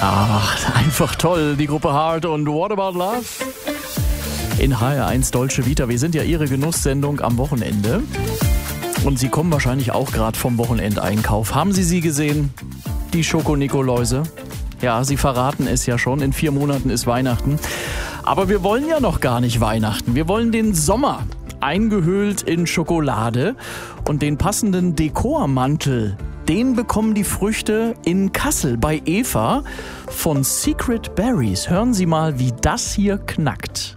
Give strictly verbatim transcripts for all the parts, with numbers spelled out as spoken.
Ach, einfach toll. Die Gruppe Heart und What About Love? In H R eins Dolce Vita. Wir sind ja Ihre Genusssendung am Wochenende. Und Sie kommen wahrscheinlich auch gerade vom Wochenendeinkauf. Haben Sie sie gesehen? Die Schoko-Nikoläuse? Ja, Sie verraten es ja schon. In vier Monaten ist Weihnachten. Aber wir wollen ja noch gar nicht Weihnachten. Wir wollen den Sommer. Eingehüllt in Schokolade. Und den passenden Dekormantel, den bekommen die Früchte in Kassel bei Eva von Secret Berries. Hören Sie mal, wie das hier knackt.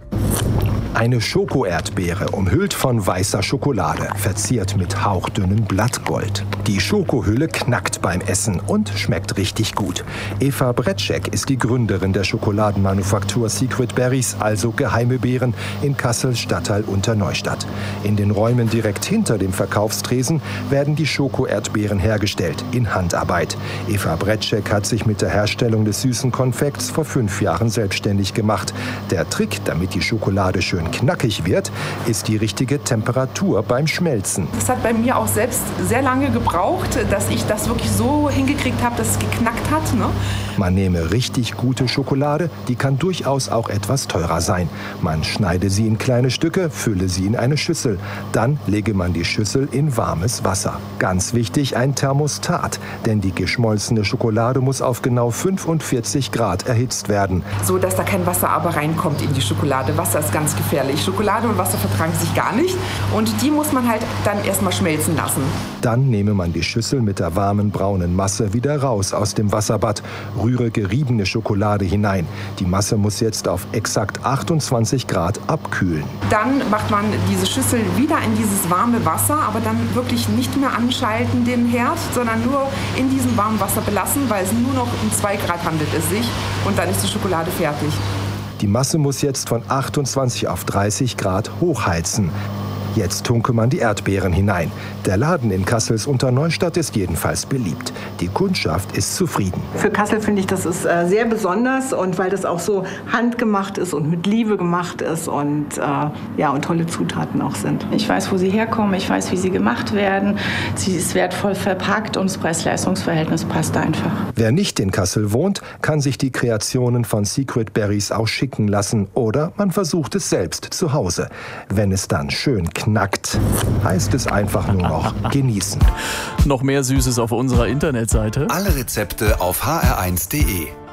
Eine Schokoerdbeere, umhüllt von weißer Schokolade, verziert mit hauchdünnem Blattgold. Die Schokohülle knackt beim Essen und schmeckt richtig gut. Eva Bretschek ist die Gründerin der Schokoladenmanufaktur Secret Berries, also Geheime Beeren, in Kassel Stadtteil Unterneustadt. In den Räumen direkt hinter dem Verkaufstresen werden die Schokoerdbeeren hergestellt, in Handarbeit. Eva Bretschek hat sich mit der Herstellung des süßen Konfekts vor fünf Jahren selbstständig gemacht. Der Trick, damit die Schokolade schön knackig wird, ist die richtige Temperatur beim Schmelzen. Das hat bei mir auch selbst sehr lange gebraucht, dass ich das wirklich so hingekriegt habe, dass es geknackt hat. Ne? Man nehme richtig gute Schokolade, die kann durchaus auch etwas teurer sein. Man schneide sie in kleine Stücke, fülle sie in eine Schüssel. Dann lege man die Schüssel in warmes Wasser. Ganz wichtig, ein Thermostat, denn die geschmolzene Schokolade muss auf genau fünfundvierzig Grad erhitzt werden. So, dass da kein Wasser aber reinkommt in die Schokolade. Wasser ist ganz gefährlich. Schokolade und Wasser vertragen sich gar nicht und die muss man halt dann erstmal schmelzen lassen. Dann nehme man die Schüssel mit der warmen braunen Masse wieder raus aus dem Wasserbad, rühre geriebene Schokolade hinein. Die Masse muss jetzt auf exakt achtundzwanzig Grad abkühlen. Dann macht man diese Schüssel wieder in dieses warme Wasser, aber dann wirklich nicht mehr anschalten den Herd, sondern nur in diesem warmen Wasser belassen, weil es nur noch um zwei Grad handelt es sich und dann ist die Schokolade fertig. Die Masse muss jetzt von achtundzwanzig auf dreißig Grad hochheizen. Jetzt tunke man die Erdbeeren hinein. Der Laden in Kassels Unterneustadt ist jedenfalls beliebt. Die Kundschaft ist zufrieden. Für Kassel finde ich, das ist äh, sehr besonders und weil das auch so handgemacht ist und mit Liebe gemacht ist und, äh, ja, und tolle Zutaten auch sind. Ich weiß, wo sie herkommen, ich weiß, wie sie gemacht werden. Sie ist wertvoll verpackt und das Preis-Leistungs-Verhältnis passt einfach. Wer nicht in Kassel wohnt, kann sich die Kreationen von Secret Berries auch schicken lassen oder man versucht es selbst zu Hause. Wenn es dann schön knackt, heißt es einfach nur noch genießen. Noch mehr Süßes auf unserer Internetseite. Alle Rezepte auf h r eins punkt d e.